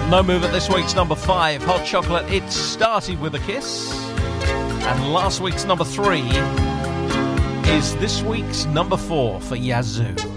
No Move at this week's number 5, Hot Chocolate, It Started With a Kiss. And last week's number 3 is this week's number 4 for Yazoo.